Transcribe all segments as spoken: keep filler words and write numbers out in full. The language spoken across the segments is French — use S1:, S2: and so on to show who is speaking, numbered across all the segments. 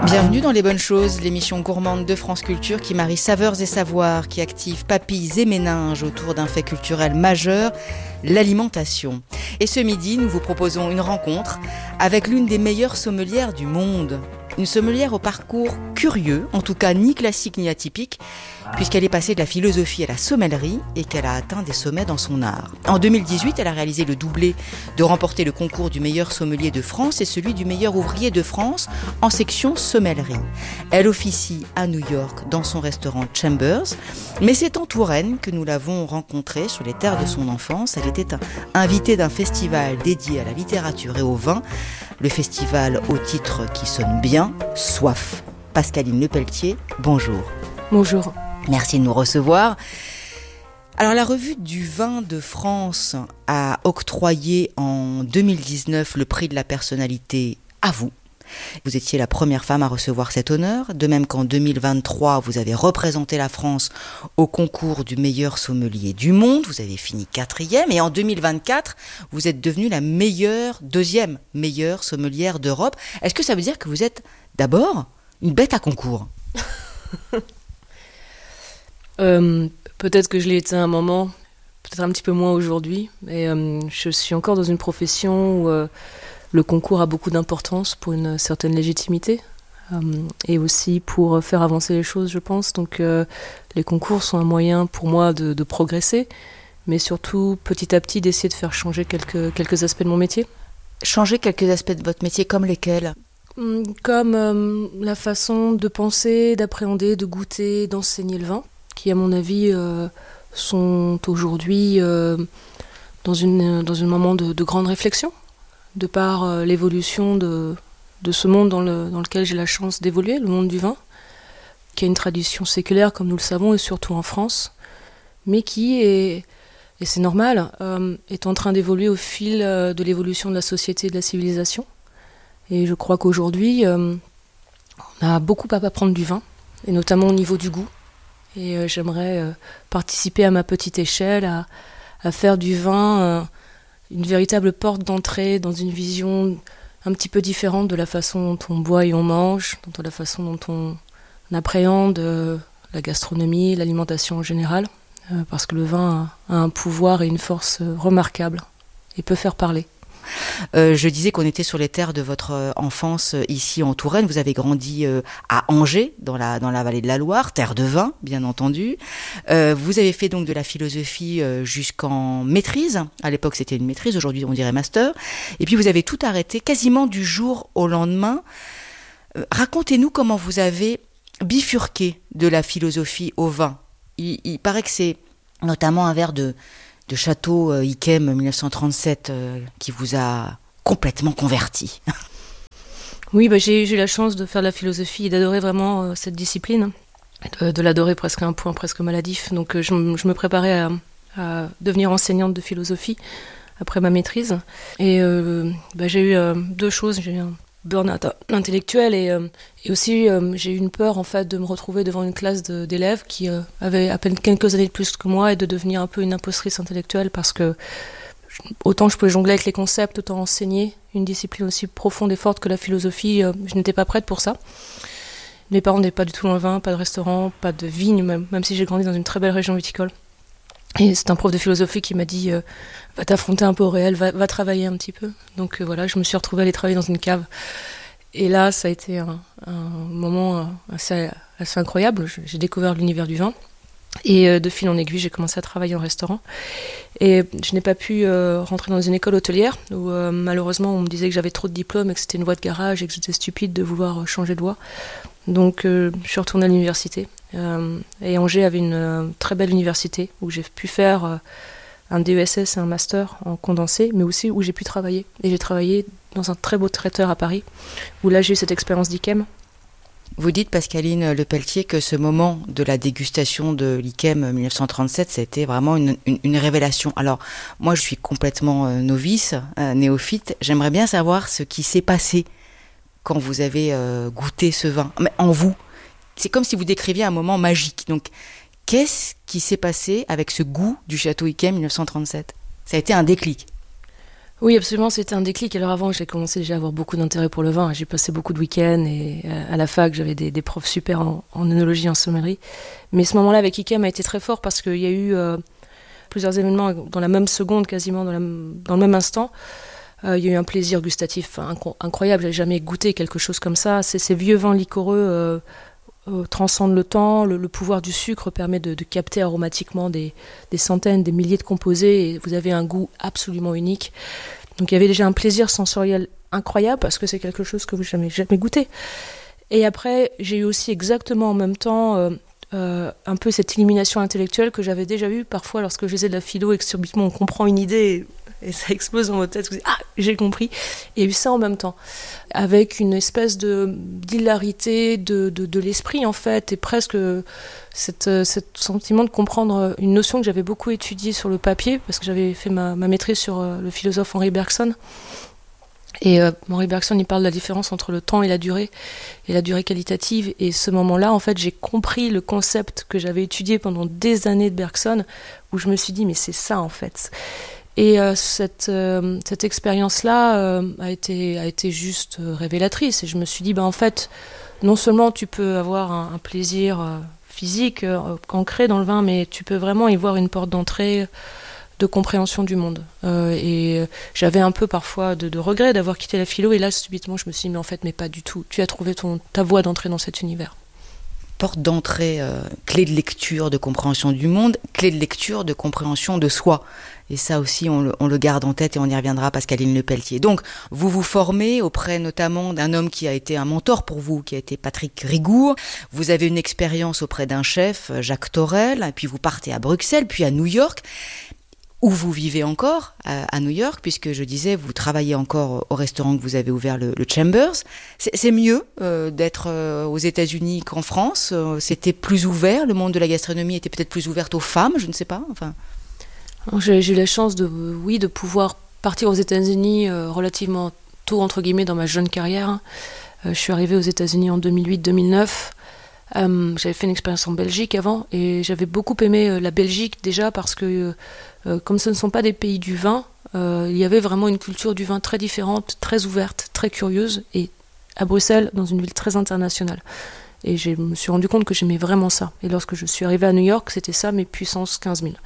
S1: Bienvenue dans Les Bonnes Choses, l'émission gourmande de France Culture qui marie saveurs et savoirs, qui active papilles et méninges autour d'un fait culturel majeur, l'alimentation. Et ce midi, nous vous proposons une rencontre avec l'une des meilleures sommelières du monde. Une sommelière au parcours curieux, en tout cas ni classique ni atypique, puisqu'elle est passée de la philosophie à la sommellerie et qu'elle a atteint des sommets dans son art. En deux mille dix-huit, elle a réalisé le doublé de remporter le concours du meilleur sommelier de France et celui du meilleur ouvrier de France en section sommellerie. Elle officie à New York dans son restaurant Chambers, mais c'est en Touraine que nous l'avons rencontrée sur les terres de son enfance. Elle était invitée d'un festival dédié à la littérature et au vin, le festival au titre qui sonne bien, Soif. Pascaline Lepelletier, bonjour.
S2: Bonjour.
S1: Merci de nous recevoir. Alors la revue du vin de France a octroyé en deux mille dix-neuf le prix de la personnalité à vous. Vous étiez la première femme à recevoir cet honneur, de même qu'en deux mille vingt-trois, vous avez représenté la France au concours du meilleur sommelier du monde, vous avez fini quatrième, et en deux mille vingt-quatre, vous êtes devenue la meilleure, deuxième meilleure sommelière d'Europe. Est-ce que ça veut dire que vous êtes d'abord une bête à concours ?
S2: euh, Peut-être que je l'ai été à un moment, peut-être un petit peu moins aujourd'hui, mais euh, je suis encore dans une profession où... Euh, Le concours a beaucoup d'importance pour une certaine légitimité euh, et aussi pour faire avancer les choses, je pense. Donc euh, les concours sont un moyen pour moi de, de progresser, mais surtout petit à petit d'essayer de faire changer quelques, quelques aspects de mon métier.
S1: Changer quelques aspects de votre métier, comme lesquels ?
S2: Comme euh, la façon de penser, d'appréhender, de goûter, d'enseigner le vin, qui à mon avis euh, sont aujourd'hui euh, dans, une, dans un moment de, de grande réflexion. De par euh, l'évolution de, de ce monde dans, le, dans lequel j'ai la chance d'évoluer, le monde du vin, qui a une tradition séculaire, comme nous le savons, et surtout en France, mais qui, est, et c'est normal, euh, est en train d'évoluer au fil euh, de l'évolution de la société et de la civilisation. Et je crois qu'aujourd'hui, euh, on a beaucoup à apprendre du vin, et notamment au niveau du goût. Et euh, j'aimerais euh, participer à ma petite échelle, à, à faire du vin... Euh, une véritable porte d'entrée dans une vision un petit peu différente de la façon dont on boit et on mange, de la façon dont on appréhende la gastronomie, l'alimentation en général, parce que le vin a un pouvoir et une force remarquables et peut faire parler.
S1: Euh, je disais qu'on était sur les terres de votre enfance euh, ici en Touraine. Vous avez grandi euh, à Angers, dans la, dans la vallée de la Loire, terre de vin, bien entendu. Euh, vous avez fait donc de la philosophie euh, jusqu'en maîtrise. À l'époque, c'était une maîtrise. Aujourd'hui, on dirait master. Et puis, vous avez tout arrêté quasiment du jour au lendemain. Euh, racontez-nous comment vous avez bifurqué de la philosophie au vin. Il, il paraît que c'est notamment un verre de... de Château euh, Yquem dix-neuf cent trente-sept euh, qui vous a complètement converti.
S2: Oui, bah, j'ai, j'ai eu la chance de faire de la philosophie et d'adorer vraiment euh, cette discipline, de, de l'adorer presque à un point presque maladif. Donc euh, je, je me préparais à, à devenir enseignante de philosophie après ma maîtrise. Et euh, bah, j'ai eu euh, deux choses. J'ai eu un burn-out intellectuel et, euh, et aussi euh, j'ai eu une peur en fait de me retrouver devant une classe de, d'élèves qui euh, avaient à peine quelques années de plus que moi et de devenir un peu une impostrice intellectuelle parce que autant je pouvais jongler avec les concepts, autant enseigner une discipline aussi profonde et forte que la philosophie, euh, je n'étais pas prête pour ça. Mes parents n'étaient pas du tout dans le vin, pas de restaurant, pas de vigne même, même si j'ai grandi dans une très belle région viticole. Et c'est un prof de philosophie qui m'a dit euh, va t'affronter un peu au réel, va, va travailler un petit peu. Donc euh, voilà, je me suis retrouvée à aller travailler dans une cave. Et là, ça a été un, un moment assez, assez incroyable. J'ai découvert l'univers du vin. Et euh, de fil en aiguille, j'ai commencé à travailler en restaurant. Et je n'ai pas pu euh, rentrer dans une école hôtelière où euh, malheureusement on me disait que j'avais trop de diplômes et que c'était une voie de garage et que c'était stupide de vouloir changer de voie. Donc euh, je suis retournée à l'université. Euh, et Angers avait une euh, très belle université où j'ai pu faire euh, un D E S S et un master en condensé, mais aussi où j'ai pu travailler. Et j'ai travaillé dans un très beau traiteur à Paris, où là j'ai eu cette expérience d'Yquem.
S1: Vous dites, Pascaline Lepelletier, que ce moment de la dégustation de l'Yquem dix-neuf cent trente-sept, c'était vraiment une, une, une révélation. Alors, moi je suis complètement euh, novice, euh, néophyte, j'aimerais bien savoir ce qui s'est passé quand vous avez euh, goûté ce vin, mais en vous. C'est comme si vous décriviez un moment magique. Donc, qu'est-ce qui s'est passé avec ce goût du Château Yquem dix-neuf cent trente-sept ? Ça a été un déclic.
S2: Oui, absolument, c'était un déclic. Alors avant, j'ai commencé déjà à avoir beaucoup d'intérêt pour le vin. J'ai passé beaucoup de week-ends et à la fac, j'avais des, des profs super en, en œnologie, en sommellerie. Mais ce moment-là avec Ikem a été très fort parce qu'il y a eu euh, plusieurs événements dans la même seconde, quasiment dans, la, dans le même instant. Euh, il y a eu un plaisir gustatif inc- incroyable. J'avais jamais goûté quelque chose comme ça. C'est ces vieux vins liquoreux euh, euh, transcendent le temps. Le, le pouvoir du sucre permet de, de capter aromatiquement des, des centaines, des milliers de composés. Et vous avez un goût absolument unique. Donc il y avait déjà un plaisir sensoriel incroyable parce que c'est quelque chose que vous n'avez jamais, jamais goûté. Et après, j'ai eu aussi exactement en même temps euh, euh, un peu cette illumination intellectuelle que j'avais déjà eue parfois lorsque je faisais de la philo et que subitement on comprend une idée et, et ça explose dans votre tête. Vous dites, ah, j'ai compris. Il y a eu ça en même temps, avec une espèce de d'hilarité de, de, de l'esprit en fait, et presque cette, cette sentiment de comprendre une notion que j'avais beaucoup étudiée sur le papier, parce que j'avais fait ma, ma maîtrise sur euh, le philosophe Henri Bergson. Et euh, Henri Bergson, il parle de la différence entre le temps et la durée, et la durée qualitative. Et ce moment-là, en fait, j'ai compris le concept que j'avais étudié pendant des années de Bergson, où je me suis dit, mais c'est ça, en fait. Et euh, cette, euh, cette expérience-là euh, a été, a été juste euh, révélatrice. Et je me suis dit, bah, en fait, non seulement tu peux avoir un, un plaisir euh, physique euh, ancré dans le vin, mais tu peux vraiment y voir une porte d'entrée de compréhension du monde. Euh, et j'avais un peu parfois de, de regret d'avoir quitté la philo, et là, subitement, je me suis dit, mais en fait, mais pas du tout. Tu as trouvé ton, ta voie d'entrée dans cet univers.
S1: Porte d'entrée, euh, clé de lecture, de compréhension du monde, clé de lecture, de compréhension de soi. Et ça aussi, on le, on le garde en tête et on y reviendra, Pascaline Lepelletier. Donc, vous vous formez auprès notamment d'un homme qui a été un mentor pour vous, qui a été Patrick Rigour. Vous avez une expérience auprès d'un chef, Jacques Torel, et puis vous partez à Bruxelles, puis à New York, où vous vivez encore, à, à New York, puisque je disais, vous travaillez encore au restaurant que vous avez ouvert, le, le Chambers. C'est, c'est mieux euh, d'être euh, aux États-Unis qu'en France. Euh, c'était plus ouvert, le monde de la gastronomie était peut-être plus ouvert aux femmes, je ne sais pas. Enfin...
S2: J'ai, j'ai eu la chance de, oui, de pouvoir partir aux États-Unis euh, relativement tôt, entre guillemets, dans ma jeune carrière. Euh, je suis arrivée aux États-Unis en deux mille huit deux mille neuf. Euh, j'avais fait une expérience en Belgique avant, et j'avais beaucoup aimé euh, la Belgique déjà parce que euh, comme ce ne sont pas des pays du vin, euh, il y avait vraiment une culture du vin très différente, très ouverte, très curieuse, et à Bruxelles, dans une ville très internationale. Et je me suis rendu compte que j'aimais vraiment ça. Et lorsque je suis arrivée à New York, c'était ça, mes puissances quinze mille.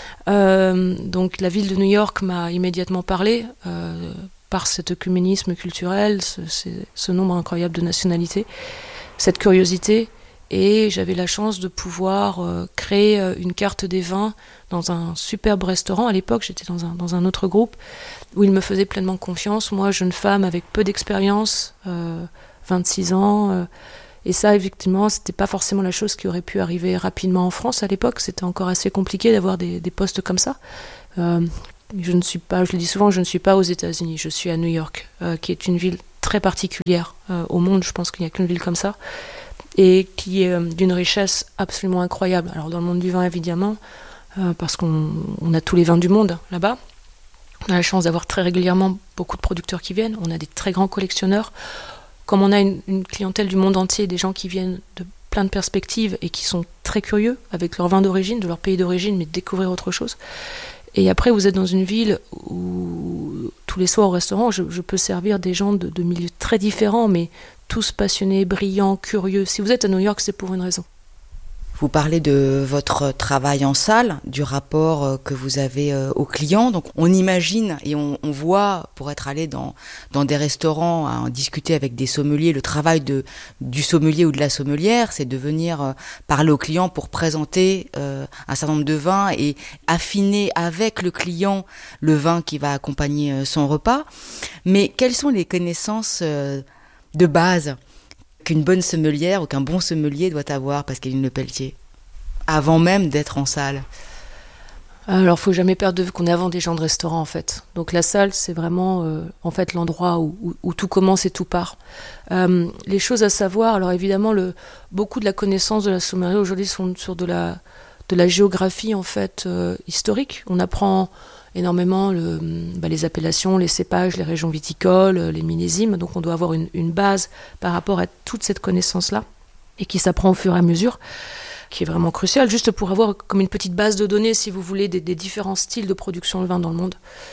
S2: Euh, donc la ville de New York m'a immédiatement parlé euh, par cet œcuménisme culturel, ce, ce nombre incroyable de nationalités, cette curiosité. Et j'avais la chance de pouvoir euh, créer euh, une carte des vins dans un superbe restaurant. À l'époque, j'étais dans un, dans un autre groupe où il me faisait pleinement confiance. Moi, jeune femme avec peu d'expérience, euh, vingt-six ans. Euh, et ça, effectivement, c'était pas forcément la chose qui aurait pu arriver rapidement en France à l'époque. C'était encore assez compliqué d'avoir des, des postes comme ça. Euh, je ne suis pas, je le dis souvent, je ne suis pas aux États-Unis. Je suis à New York, euh, qui est une ville très particulière euh, au monde. Je pense qu'il n'y a qu'une ville comme ça. Et qui est euh, d'une richesse absolument incroyable. Alors dans le monde du vin, évidemment, euh, parce qu'on on a tous les vins du monde là-bas. On a la chance d'avoir très régulièrement beaucoup de producteurs qui viennent. On a des très grands collectionneurs. Comme on a une, une clientèle du monde entier, des gens qui viennent de plein de perspectives et qui sont très curieux avec leur vin d'origine, de leur pays d'origine, mais de découvrir autre chose. Et après, vous êtes dans une ville où tous les soirs au restaurant, je, je peux servir des gens de, de milieux très différents, mais tous passionnés, brillants, curieux. Si vous êtes à New York, c'est pour une raison.
S1: Vous parlez de votre travail en salle, du rapport que vous avez aux clients. Donc on imagine et on, on voit, pour être allé dans, dans des restaurants, à en discuter avec des sommeliers, le travail de, du sommelier ou de la sommelière, c'est de venir parler aux clients pour présenter euh, un certain nombre de vins et affiner avec le client le vin qui va accompagner son repas. Mais quelles sont les connaissances euh, de base qu'une bonne sommelière ou qu'un bon sommelier doit avoir, Pascaline Lepelletier, avant même d'être en salle?
S2: Alors, il ne faut jamais perdre de vue qu'on est avant des gens de restaurant, en fait. Donc la salle, c'est vraiment euh, en fait l'endroit où, où, où tout commence et tout part. Euh, les choses à savoir, alors évidemment, le, beaucoup de la connaissance de la sommellerie aujourd'hui sont sur de la, de la géographie en fait euh, historique. On apprend énormément le, bah, les appellations, les cépages, les régions viticoles, les millésimes. Donc on doit avoir une, une base par rapport à toute cette connaissance-là et qui s'apprend au fur et à mesure, qui est vraiment cruciale, juste pour avoir comme une petite base de données, si vous voulez, des, des différents styles de production de vin dans le monde.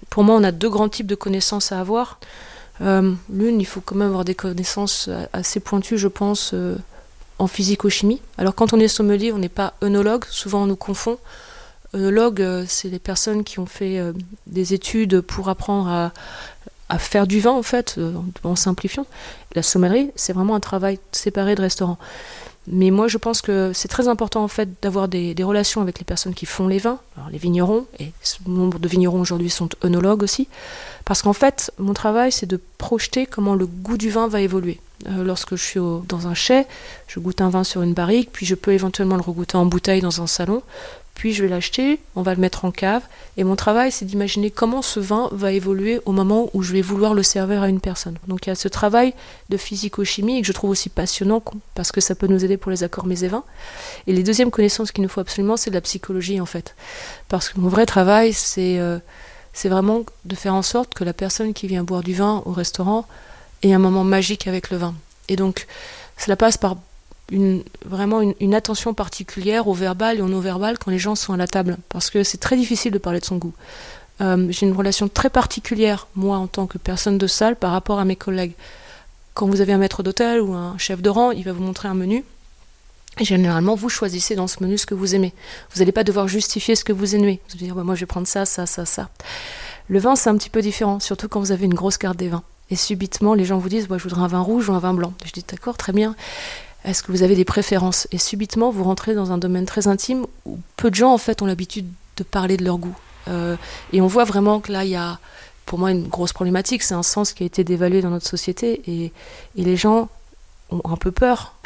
S2: Pour moi, on a deux grands types de connaissances à avoir. Euh, l'une, il faut quand même avoir des connaissances assez pointues, je pense, euh, en physico-chimie. Alors quand on est sommelier, on n'est pas œnologue, souvent on nous confond. Œnologue, euh, c'est les personnes qui ont fait euh, des études pour apprendre à, à faire du vin, en fait, euh, en simplifiant. La sommellerie, c'est vraiment un travail séparé de restaurant. Mais moi, je pense que c'est très important, en fait, d'avoir des, des relations avec les personnes qui font les vins, alors les vignerons, et nombre de vignerons aujourd'hui sont œnologues aussi, parce qu'en fait, mon travail, c'est de projeter comment le goût du vin va évoluer. Euh, lorsque je suis au, dans un chai, je goûte un vin sur une barrique, puis je peux éventuellement le regoûter en bouteille dans un salon, puis je vais l'acheter, on va le mettre en cave, et mon travail, c'est d'imaginer comment ce vin va évoluer au moment où je vais vouloir le servir à une personne. Donc il y a ce travail de physico-chimie, et que je trouve aussi passionnant, parce que ça peut nous aider pour les accords mets et vins. Et les deuxièmes connaissances qu'il nous faut absolument, c'est de la psychologie, en fait. Parce que mon vrai travail, c'est, euh, c'est vraiment de faire en sorte que la personne qui vient boire du vin au restaurant ait un moment magique avec le vin. Et donc, cela passe par Une, vraiment une, une attention particulière au verbal et au non-verbal quand les gens sont à la table, parce que c'est très difficile de parler de son goût. Euh, j'ai une relation très particulière, moi, en tant que personne de salle, par rapport à mes collègues. Quand vous avez un maître d'hôtel ou un chef de rang, il va vous montrer un menu, et généralement, vous choisissez dans ce menu ce que vous aimez. Vous n'allez pas devoir justifier ce que vous aimez. Vous allez dire, bah, moi, je vais prendre ça, ça, ça, ça. Le vin, c'est un petit peu différent, surtout quand vous avez une grosse carte des vins. Et subitement, les gens vous disent, bah, je voudrais un vin rouge ou un vin blanc. Je dis, d'accord, très bien. Est-ce que vous avez des préférences ? Et subitement, vous rentrez dans un domaine très intime où peu de gens, en fait, ont l'habitude de parler de leur goût. Euh, et on voit vraiment que là, il y a, pour moi, une grosse problématique. C'est un sens qui a été dévalué dans notre société. Et, et les gens ont un peu peur.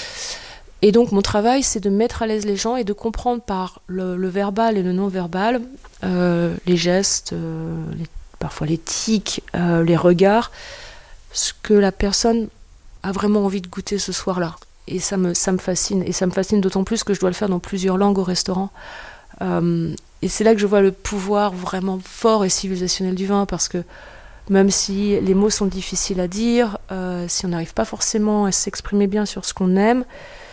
S2: Et donc, mon travail, c'est de mettre à l'aise les gens et de comprendre par le, le verbal et le non-verbal, euh, les gestes, euh, les, parfois les tics, euh, les regards, ce que la personne a vraiment envie de goûter ce soir-là. Et ça me, ça me fascine. Et ça me fascine d'autant plus que je dois le faire dans plusieurs langues au restaurant. Euh, et c'est là que je vois le pouvoir vraiment fort et civilisationnel du vin, parce que même si les mots sont difficiles à dire, euh, si on n'arrive pas forcément à s'exprimer bien sur ce qu'on aime,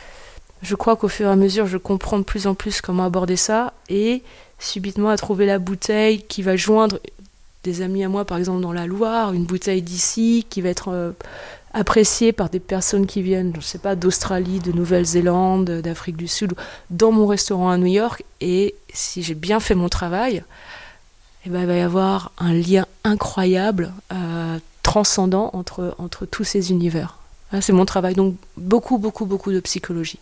S2: je crois qu'au fur et à mesure, je comprends de plus en plus comment aborder ça, et subitement à trouver la bouteille qui va joindre des amis à moi, par exemple dans la Loire, une bouteille d'ici qui va être euh, appréciée par des personnes qui viennent, je ne sais pas, d'Australie, de Nouvelle-Zélande, d'Afrique du Sud, dans mon restaurant à New York. Et si j'ai bien fait mon travail, eh ben, il va y avoir un lien incroyable, euh, transcendant entre, entre tous ces univers. Là, c'est mon travail, donc beaucoup, beaucoup, beaucoup de psychologie.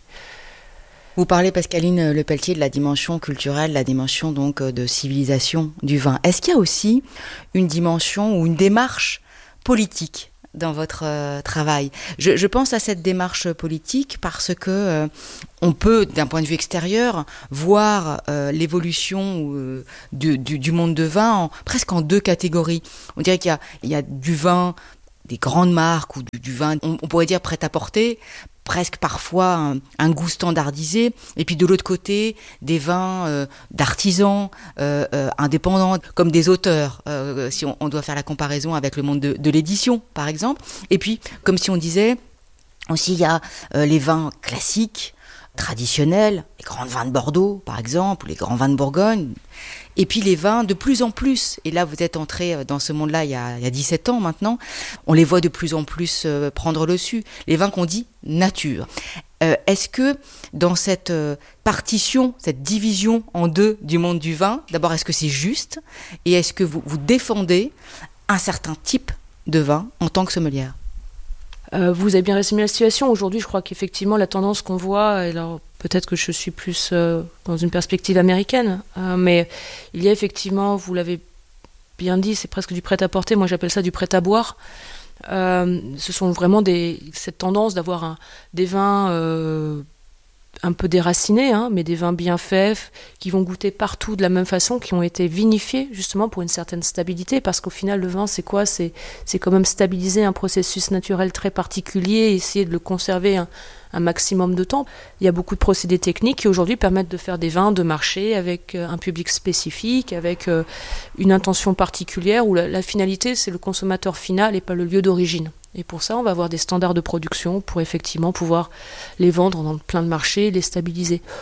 S1: Vous parlez, Pascaline Lepelletier, de la dimension culturelle, la dimension donc de civilisation du vin. Est-ce qu'il y a aussi une dimension ou une démarche politique dans votre euh, travail ? je, je pense à cette démarche politique parce que euh, on peut, d'un point de vue extérieur, voir euh, l'évolution euh, du, du, du monde de vin en, presque en deux catégories. On dirait qu'il y a, il y a du vin des grandes marques ou du, du vin, on, on pourrait dire prêt-à-porter, presque parfois un, un goût standardisé, et puis de l'autre côté, des vins euh, d'artisans, euh, euh, indépendants, comme des auteurs, euh, si on, on doit faire la comparaison avec le monde de, de l'édition, par exemple. Et puis, comme si on disait, aussi il y a euh, les vins classiques, traditionnels, les grands vins de Bordeaux, par exemple, ou les grands vins de Bourgogne, et puis les vins de plus en plus, et là vous êtes entré dans ce monde-là il y a, il y a dix-sept ans maintenant, on les voit de plus en plus euh, prendre le dessus, les vins qu'on dit nature. Euh, est-ce que dans cette euh, partition, cette division en deux du monde du vin, d'abord est-ce que c'est juste, et est-ce que vous, vous défendez un certain type de vin en tant que sommelière ?
S2: Euh, vous avez bien résumé la situation. Aujourd'hui, je crois qu'effectivement, la tendance qu'on voit, alors peut-être que je suis plus euh, dans une perspective américaine, euh, mais il y a effectivement, vous l'avez bien dit, c'est presque du prêt-à-porter. Moi, j'appelle ça du prêt-à-boire. Euh, ce sont vraiment des, cette tendance d'avoir un, des vins euh, un peu déracinés, hein, mais des vins bien faits, qui vont goûter partout de la même façon, qui ont été vinifiés justement pour une certaine stabilité, parce qu'au final, le vin, c'est quoi ? C'est, c'est quand même stabiliser un processus naturel très particulier, essayer de le conserver un, un maximum de temps. Il y a beaucoup de procédés techniques qui aujourd'hui permettent de faire des vins de marché avec un public spécifique, avec une intention particulière, où la, la finalité, c'est le consommateur final et pas le lieu d'origine. Et pour ça, on va avoir des standards de production pour effectivement pouvoir les vendre dans plein de marchés, les stabiliser.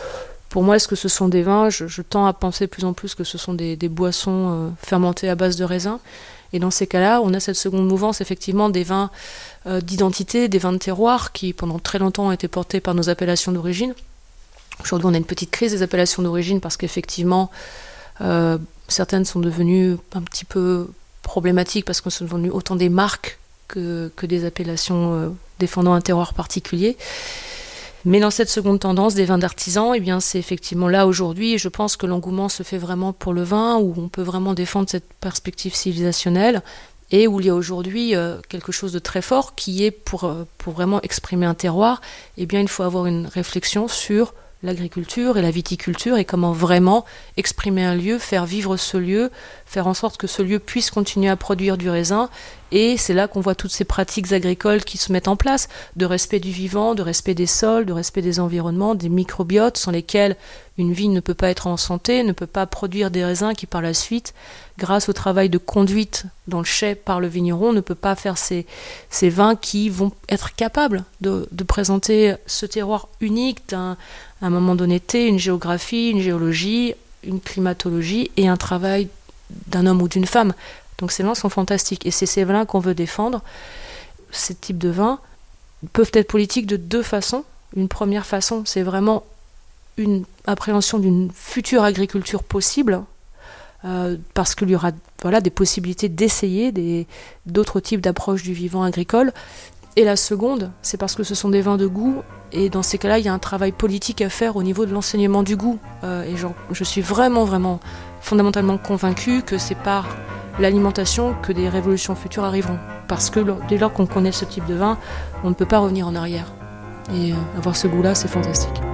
S2: Pour moi, est-ce que ce sont des vins ? je, je tends à penser de plus en plus que ce sont des, des boissons euh, fermentées à base de raisin. Et dans ces cas-là, on a cette seconde mouvance, effectivement, des vins euh, d'identité, des vins de terroir, qui pendant très longtemps ont été portés par nos appellations d'origine. Aujourd'hui, on a une petite crise des appellations d'origine parce qu'effectivement, euh, certaines sont devenues un petit peu problématiques parce qu'on sont devenues autant des marques que, que des appellations euh, défendant un terroir particulier. Mais dans cette seconde tendance des vins d'artisans, eh bien, c'est effectivement là aujourd'hui, et je pense que l'engouement se fait vraiment pour le vin, où on peut vraiment défendre cette perspective civilisationnelle, et où il y a aujourd'hui euh, quelque chose de très fort qui est pour, euh, pour vraiment exprimer un terroir, eh bien, il faut avoir une réflexion sur l'agriculture et la viticulture et comment vraiment exprimer un lieu, faire vivre ce lieu, faire en sorte que ce lieu puisse continuer à produire du raisin. Et c'est là qu'on voit toutes ces pratiques agricoles qui se mettent en place, de respect du vivant, de respect des sols, de respect des environnements, des microbiotes sans lesquels une vigne ne peut pas être en santé, ne peut pas produire des raisins qui par la suite, grâce au travail de conduite dans le chai par le vigneron, ne peut pas faire ces, ces vins qui vont être capables de, de présenter ce terroir unique d'un un moment donné, une géographie, une géologie, une climatologie et un travail d'un homme ou d'une femme. Donc ces vins sont fantastiques et c'est ces vins qu'on veut défendre. Ces types de vins peuvent être politiques de deux façons. Une première façon, c'est vraiment une appréhension d'une future agriculture possible, euh, parce qu'il y aura voilà, des possibilités d'essayer des, d'autres types d'approches du vivant agricole. Et la seconde, c'est parce que ce sont des vins de goût, et dans ces cas-là, il y a un travail politique à faire au niveau de l'enseignement du goût. Euh, et genre, je suis vraiment, vraiment, fondamentalement convaincue que c'est par l'alimentation que des révolutions futures arriveront. Parce que dès lors qu'on connaît ce type de vin, on ne peut pas revenir en arrière. Et euh, avoir ce goût-là, c'est fantastique.